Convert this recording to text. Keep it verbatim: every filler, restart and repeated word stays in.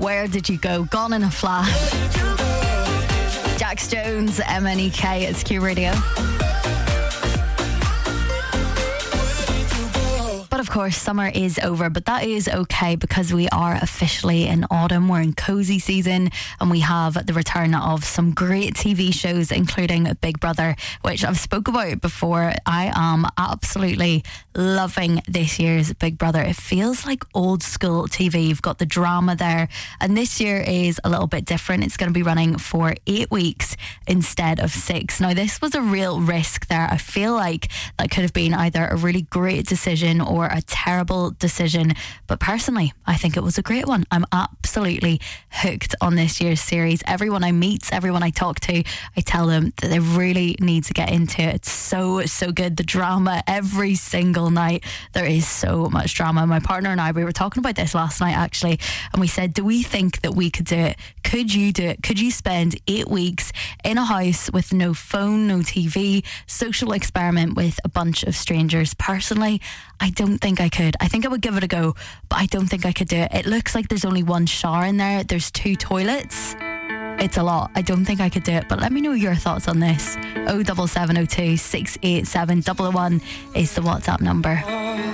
Where Did You Go? Gone in a Flash. Jax Jones, M N E K, it's Q Radio. But of course, summer is over, but that is okay because we are officially in autumn. We're in cozy season and we have the return of some great T V shows, including Big Brother, which I've spoke about before. I am absolutely loving this year's Big Brother. It feels like old school T V. You've got the drama there, and this year is a little bit different. It's going to be running for eight weeks instead of six. Now, this was a real risk there. I feel like that could have been either a really great decision or a terrible decision, but personally I think it was a great one. I'm absolutely hooked on this year's series. Everyone I meet, everyone I talk to, I tell them that they really need to get into it. It's so so good. The drama every single night, there is so much drama. My partner and I, we were talking about this last night actually, and we said, do we think that we could do it? Could you do it? Could you spend eight weeks in a house with no phone, no T V, social experiment with a bunch of strangers? Personally, I don't think I could. I think I would give it a go, but I don't think I could do it. It looks like there's only one shower in there. There's two toilets. It's a lot. I don't think I could do it, but let me know your thoughts on this. oh seven seven oh two, six eight seven, double oh one is the WhatsApp number.